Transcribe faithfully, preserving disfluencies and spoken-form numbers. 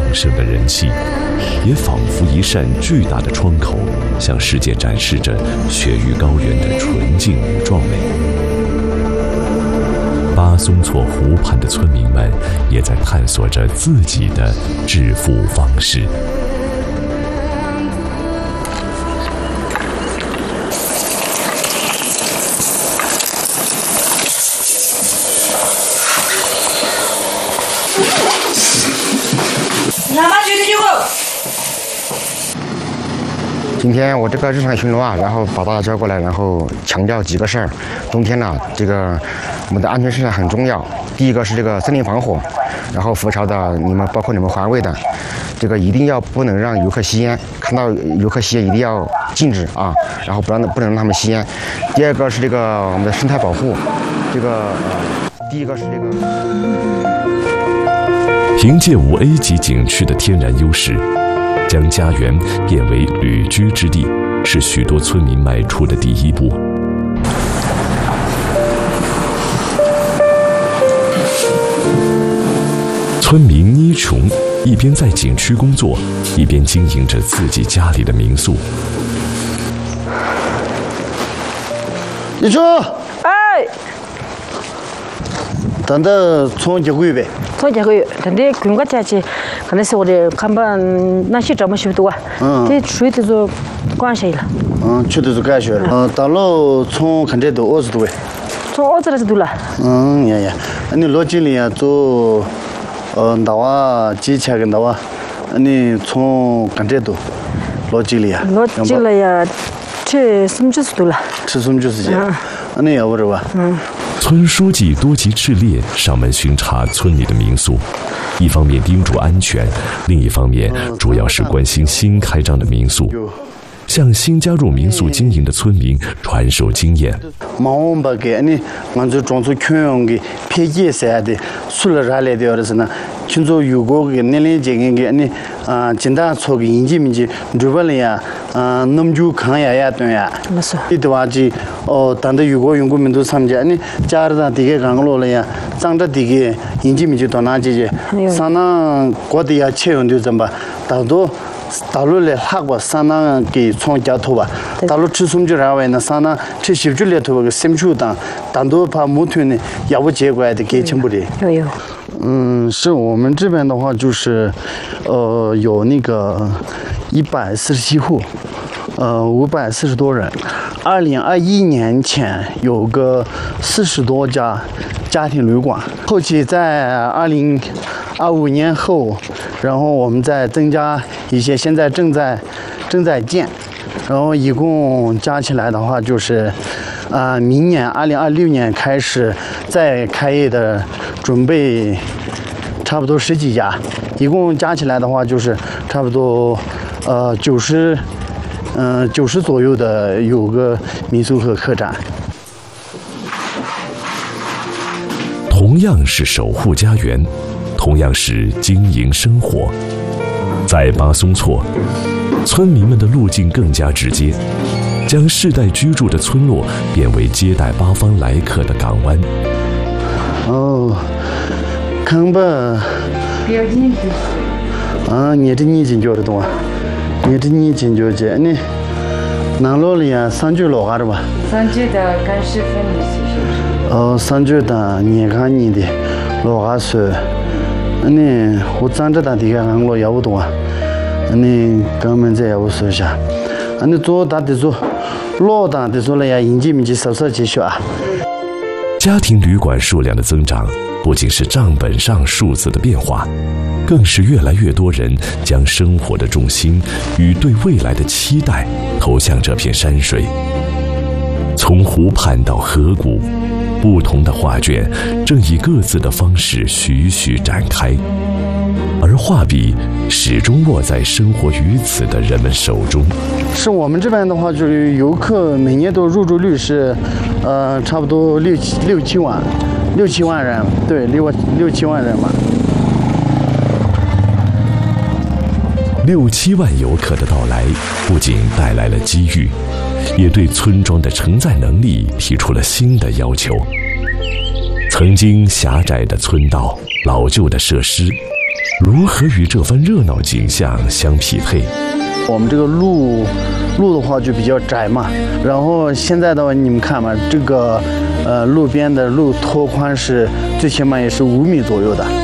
盛的人气，也仿佛一扇巨大的窗口，向世界展示着雪域高原的纯净与壮美。巴松措湖畔的村民们也在探索着自己的致富方式。 今天我这个日常巡逻啊，然后把大家叫过来，然后强调几个事儿。冬天呢、啊，这个我们的安全生产很重要。第一个是这个森林防火，然后浮巢的你们，包括你们环卫的，这个一定要不能让游客吸烟，看到游客吸烟一定要禁止啊，然后不让不能让他们吸烟。第二个是这个我们的生态保护，这个、呃、第一个是这个。 凭借五 A 级景区的天然优势，将家园变为旅居之地，是许多村民迈出的第一步。村民倪琼一边在景区工作，一边经营着自己家里的民宿。 倪琼，哎，等到从几个月呗？ 从几个月，等到过个假期，可能是我的看吧，那些这么许多啊，嗯，这水都是关系了。 嗯，去的是干学了。嗯，到了从看这都二十多位。 从二十来十多了。 嗯呀呀，你老经理啊做，呃，那啊几千个那啊，你从看这都老经理啊。 老经理呀，吃什么就是多了。 吃什么就是些，那你要不着吧？嗯。 村书记多吉赤烈上门巡查村里的民宿，一方面叮嘱安全，另一方面主要是关心新开张的民宿，向新加入民宿经营的村民传授经验。 忙把给你，俺就装作全用的偏见噻的，除了啥来的儿子呢？群众有过个年龄阶层给你啊，简单做个应急面积，主办了呀，啊，那么就看呀呀对呀。 没错。 你的话就哦，当的有过用过民都参加，你家里上这个干个了了呀，长着这个应急面积到哪去去？上那过的呀，钱用的怎么？大多。大陆来哪个上那给创家头吧？大陆吃什么就然外呢？上那吃小猪来头个什么球当，当多怕木头呢，也不结怪的给钱不的。 有有。 嗯，是我们这边的话就是，呃，有那个一百四十七户，呃，五百四十多人。二零二一年前有个四十多家家庭旅馆，后期在二零二五年后，然后我们再增加一些，现在正在正在建，然后一共加起来的话就是，啊、呃，明年二零二六年开始再开业的准备，差不多十几家，一共加起来的话就是差不多，呃，九十。嗯，九十左右的有个民宿和客栈。 同样是守护家园，同样是经营生活，在巴松措，村民们的路径更加直接，将世代居住的村落变为接待八方来客的港湾。 哦，看吧。 不要紧张。啊，你这年纪叫得多。你这年轻就这，你南路里啊，三九老哈的吧？ 三九的干湿分的是不是？ 哦，三九的年看你的老哈是，你我站着的这个俺老也不多，你根本在也不说下，你做大的做，老大的做了呀，应急面积稍稍减少啊。 家庭旅馆数量的增长，不仅是账本上数字的变化。更是越来越多人将生活的重心与对未来的期待投向这片山水。从湖畔到河谷，不同的画卷正以各自的方式徐徐展开，而画笔始终握在生活于此的人们手中。 是我们这边的话，就是游客每年都入住率是，呃，差不多六七六七万，六七万人，对，六万六七万人吧。 六七万游客的到来，不仅带来了机遇，也对村庄的承载能力提出了新的要求。曾经狭窄的村道、老旧的设施， 如何与这番热闹景象相匹配？ 我们这个路路的话就比较窄嘛，然后现在的话你们看嘛，这个呃路边的路拓宽是最起码也是五米左右的。